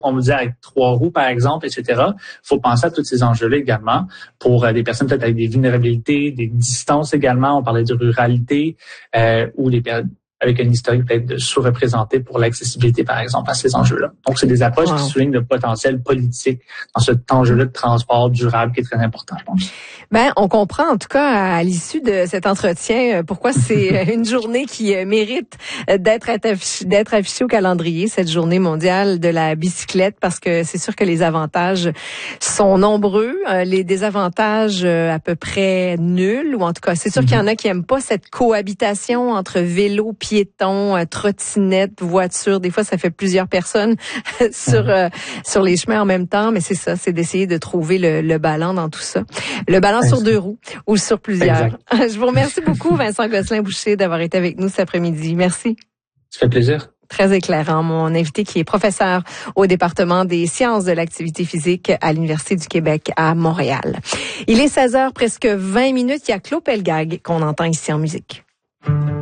On me dit avec 3 roues, par exemple, etc. Il faut penser à tous ces enjeux-là également pour des personnes peut-être avec des vulnérabilités, des distances également. On parlait de ruralité ou des avec une historique peut-être de sous-représentée pour l'accessibilité, par exemple, à ces enjeux-là. Donc, c'est des approches qui soulignent le potentiel politique dans cet enjeu-là de transport durable qui est très important, je pense. Ben, on comprend en tout cas à l'issue de cet entretien pourquoi c'est une journée qui mérite d'être affichée au calendrier, cette journée mondiale de la bicyclette, parce que c'est sûr que les avantages sont nombreux, les désavantages à peu près nuls, ou en tout cas, c'est sûr qu'il y en a qui aiment pas cette cohabitation entre vélo, piéton, trottinette, voiture. Des fois, ça fait plusieurs personnes sur les chemins en même temps, mais c'est ça, c'est d'essayer de trouver le ballon dans tout ça. Le ballon sur 2 roues ou sur plusieurs. Exact. Je vous remercie beaucoup, Vincent Gosselin-Boucher, d'avoir été avec nous cet après-midi. Merci. Ça fait plaisir. Très éclairant. Mon invité qui est professeur au département des sciences de l'activité physique à l'Université du Québec à Montréal. Il est 16h, presque 20 minutes. Il y a Claude Pelgag qu'on entend ici en musique.